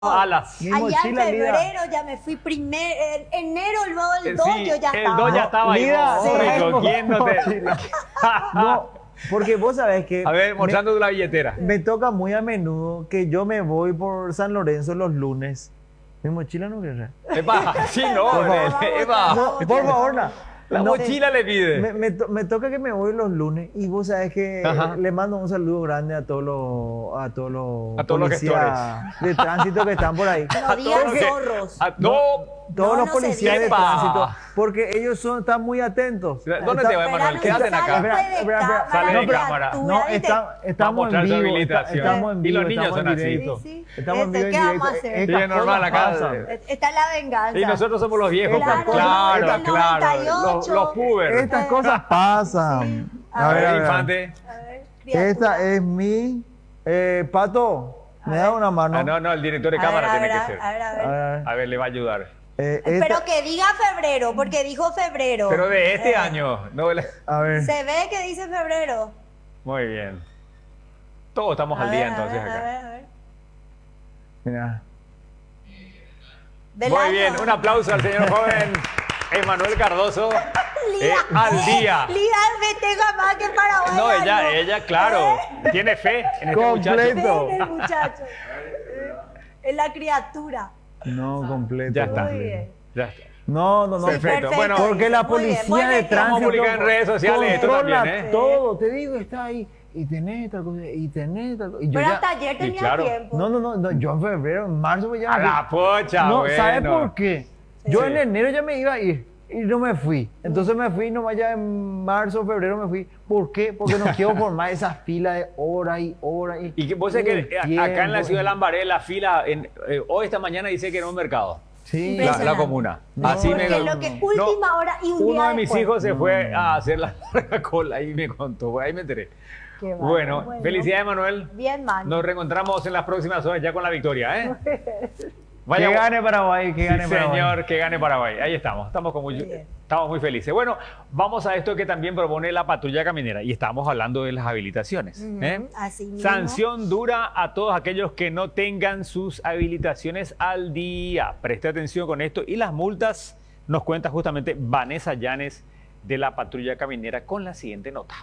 alas. Mi Allá en mochila, Lida. febrero ya me fui en enero, luego el 2 Sí, yo ya el estaba. 2 ya estaba ahí, Lida, vos, sí. recogiéndote. No, porque vos sabés que A ver, mostrando la billetera. me toca muy a menudo que yo me voy por San Lorenzo los lunes. Mi mochila no quiere. Epa, sí, no, Por favor. Epa. No, por favor, no. La No, mochila le pide. me toca que me voy los lunes y vos sabés que Ajá. le mando un saludo grande a todos los A todos los policías de tránsito que están por ahí. No digan Porque- zorros. No, Todos No, los no se policías de dice. tránsito, porque ellos están muy atentos. ¿dónde te va, Emanuel? Quédate en acá. Sale de cámara. No, estamos en mostrar su vivo. habilitación. Estamos en Y vivo. los niños estamos son en así. directo. Sí, sí. Estamos en vivo en ¿Qué vamos a directo. hacer? Estas Sí, es normal cosas acá. pasan. Está la venganza. Y nosotros somos los viejos. Claro, Claro, del claro. 98. Los puber. Estas cosas pasan. Sí. A ver, a ver. Infante. A ver, criatura. Esta es mi... Pato, me da una mano. Ah, no, el director de A ver, cámara a tiene ver, que ser. a ver, a ver. A ver, A ver, le va a ayudar. Pero que diga febrero, porque dijo febrero. Pero de este año. No, a ver. Se ve que dice febrero. muy bien. Todos estamos A al ver, día a entonces ver, a acá. ver, a ver. Mira. Del Muy año. bien, un aplauso al señor joven Emanuel Cardoso. Al día. Lida festeja más que Paraguay. No, año. ella, claro, tiene fe en este muchacho. Completo. Ven el muchacho. Es la criatura. No, completo. Ya está. Muy bien. Ya está. No, no, no. Sí, Perfecto. perfecto. Bueno, Porque la Muy bien, policía buen de ejemplo. tránsito Vamos a publicar en redes sociales esto controla también, ¿eh? todo, te digo, está ahí. Y tenés tal cosa, y tenés tal cosa. Y yo Pero ya- hasta ayer tenía claro. tiempo. No, yo en febrero, en marzo me A la pocha, No, bueno. ¿sabes por qué? Yo Sí. en enero ya me iba a ir y no me fui. Entonces me fui nomás ya en marzo, febrero me fui. ¿Por qué? Porque no quiero formar esa fila de hora y hora y... Y que vos sabés que el acá en la tiempo. ciudad de Lambaré, la fila, hoy esta mañana dice que era un mercado. Sí, La Impresionante. comuna. No, Así Porque me lo que última hora y un Uno día de mis después. hijos se fue a hacer la larga cola y me contó, ahí me enteré. Qué bárbaro. Bueno, felicidades, Manuel. Bien, man. Nos reencontramos en las próximas horas ya con la victoria, ¿eh? Que gane Paraguay, que Sí, gane Paraguay. señor, que gane Paraguay. Ahí estamos, Bien. estamos muy felices. Bueno, vamos a esto que también propone la patrulla caminera y estamos hablando de las habilitaciones. ¿eh? Así mismo. Sanción dura a todos aquellos que no tengan sus habilitaciones al día. Preste atención con esto y las multas nos cuenta justamente Vanessa Llanes de la patrulla caminera con la siguiente nota.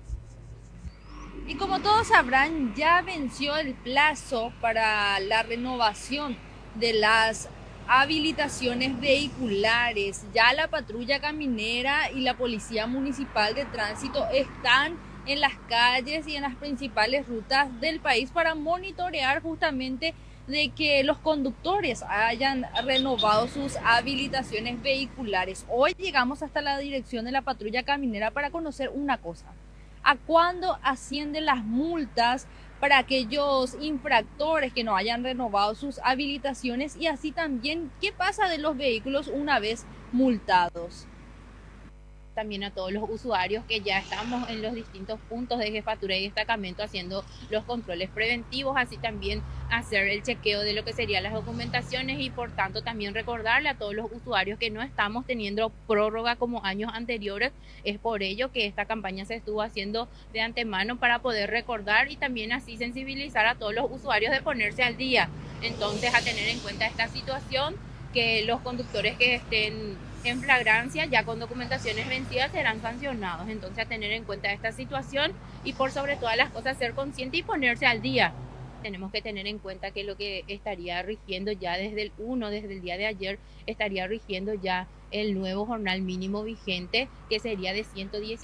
Y como todos sabrán, ya venció el plazo para la renovación de las habilitaciones vehiculares. Ya la patrulla caminera y la Policía Municipal de Tránsito están en las calles y en las principales rutas del país para monitorear justamente de que los conductores hayan renovado sus habilitaciones vehiculares. Hoy llegamos hasta la dirección de la patrulla caminera para conocer una cosa: ¿a cuándo ascienden las multas para aquellos infractores que no hayan renovado sus habilitaciones? Y así también, ¿qué pasa de los vehículos una vez multados? También a todos los usuarios que ya estamos en los distintos puntos de jefatura y destacamento haciendo los controles preventivos, así también hacer el chequeo de lo que serían las documentaciones y por tanto también recordarle a todos los usuarios que no estamos teniendo prórroga como años anteriores. Es por ello que esta campaña se estuvo haciendo de antemano para poder recordar y también así sensibilizar a todos los usuarios de ponerse al día. Entonces, a tener en cuenta esta situación, que los conductores que estén en flagrancia ya con documentaciones vencidas serán sancionados. Entonces, a tener en cuenta esta situación y por sobre todas las cosas ser consciente y ponerse al día. Tenemos que tener en cuenta que lo que estaría rigiendo ya desde el día de ayer, estaría rigiendo ya el nuevo jornal mínimo vigente, que sería de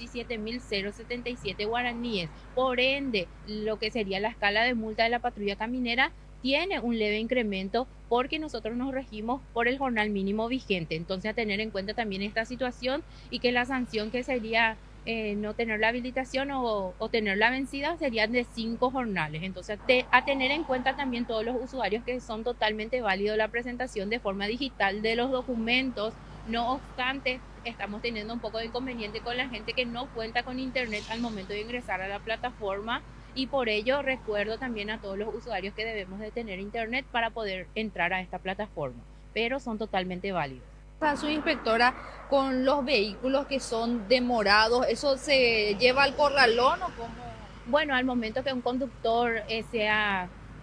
117.077 guaraníes. Por ende, lo que sería la escala de multa de la patrulla caminera tiene un leve incremento porque nosotros nos regimos por el jornal mínimo vigente. Entonces, a tener en cuenta también esta situación y que la sanción que sería no tener la habilitación o tenerla vencida serían de 5 jornales. Entonces, a tener en cuenta también todos los usuarios que son totalmente válidos la presentación de forma digital de los documentos. No obstante, estamos teniendo un poco de inconveniente con la gente que no cuenta con internet al momento de ingresar a la plataforma. Y por ello recuerdo también a todos los usuarios que debemos de tener internet para poder entrar a esta plataforma, pero son totalmente válidos. A su inspectora, con los vehículos que son demorados, ¿eso se lleva al corralón o cómo? Bueno, al momento que un conductor sea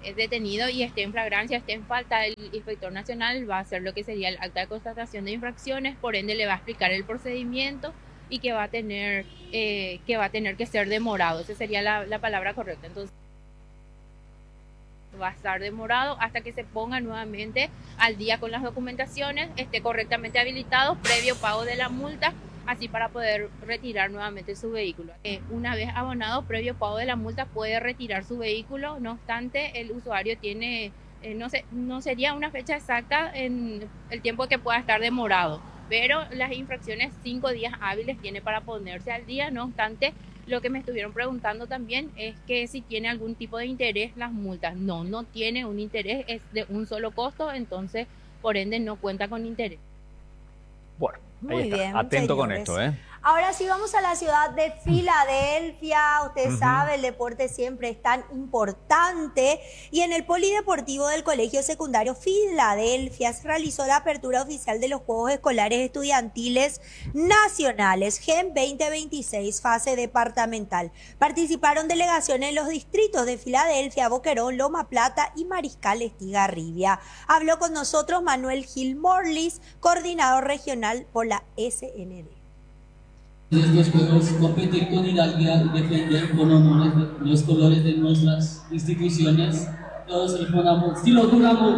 es detenido y esté en flagrancia, esté en falta, el inspector nacional va a hacer lo que sería el acta de constatación de infracciones, por ende le va a explicar el procedimiento y que va a tener que ser demorado. Esa sería la palabra correcta. Entonces va a estar demorado hasta que se ponga nuevamente al día con las documentaciones, esté correctamente habilitado, previo pago de la multa, así para poder retirar nuevamente su vehículo. Una vez abonado, previo pago de la multa, puede retirar su vehículo. No obstante, el usuario tiene, no sería una fecha exacta en el tiempo que pueda estar demorado, pero las infracciones 5 días hábiles tiene para ponerse al día. No obstante, lo que me estuvieron preguntando también es que si tiene algún tipo de interés las multas. No tiene un interés, es de un solo costo, entonces por ende no cuenta con interés. Bueno, ahí Muy está. bien, Atento con señores. esto, ¿eh? Ahora sí vamos a la ciudad de Filadelfia. Usted sabe, el deporte siempre es tan importante. Y en el Polideportivo del Colegio Secundario Filadelfia se realizó la apertura oficial de los Juegos Escolares Estudiantiles Nacionales GEM 2026, fase departamental. Participaron delegaciones en los distritos de Filadelfia, Boquerón, Loma Plata y Mariscal Estigarribia. Habló con nosotros Manuel Gil Morlis, coordinador regional por la SND. Estos juegos, competir con hidalguía, defender con honor los colores de nuestras instituciones. Todos respondamos, ¡sí lo juramos!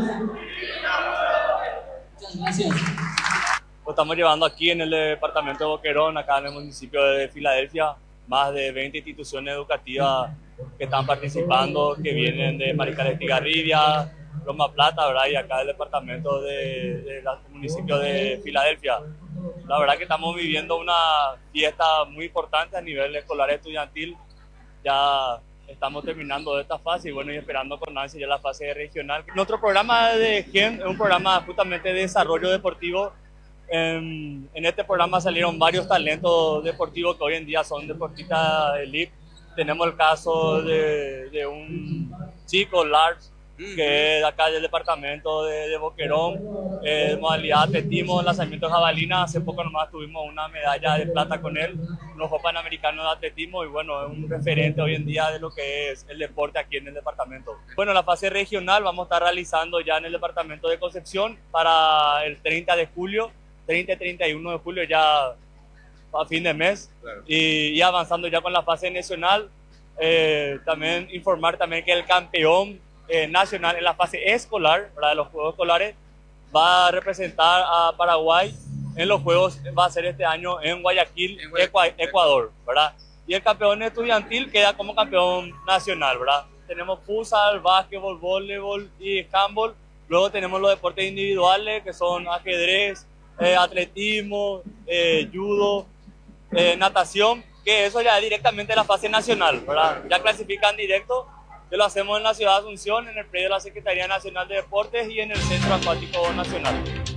Muchas gracias. Lo estamos llevando aquí en el departamento de Boquerón, acá en el municipio de Filadelfia. Más de 20 instituciones educativas que están participando, que vienen de Mariscal Estigarribia, Loma Plata, ¿verdad? Y acá del departamento del municipio de Filadelfia. La verdad que estamos viviendo una fiesta muy importante a nivel escolar estudiantil. Ya estamos terminando esta fase y bueno, y esperando con ansia ya la fase regional. Nuestro programa de GEM es un programa justamente de desarrollo deportivo. En este programa salieron varios talentos deportivos que hoy en día son deportistas elite. Tenemos el caso de un chico, Lars, que es de acá del departamento de Boquerón, modalidad atletismo, lanzamiento de jabalina. Hace poco nomás tuvimos una medalla de plata con él, los Juegos Panamericanos de atletismo, y bueno, es un referente hoy en día de lo que es el deporte aquí en el departamento. Bueno, la fase regional vamos a estar realizando ya en el departamento de Concepción para el 30 de julio, 30 y 31 de julio ya a fin de mes, claro. y avanzando ya con la fase nacional. También informar también que el campeón nacional en la fase escolar, ¿verdad?, de los Juegos Escolares, va a representar a Paraguay en los Juegos, va a ser este año en Guayaquil, Ecuador, ¿verdad? Y el campeón estudiantil queda como campeón nacional, ¿verdad? Tenemos futsal, básquetbol, voleibol y handball. Luego tenemos los deportes individuales que son ajedrez, atletismo, judo, natación, que eso ya es directamente la fase nacional, ¿verdad? Ya clasifican directo, que lo hacemos en la ciudad de Asunción, en el predio de la Secretaría Nacional de Deportes y en el Centro Acuático Nacional.